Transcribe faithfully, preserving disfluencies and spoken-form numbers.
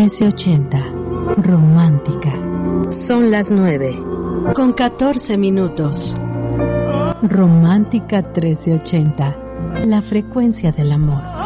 trece ochenta. Romántica. Son las nueve. Con catorce minutos. Romántica trece ochenta. La frecuencia del amor.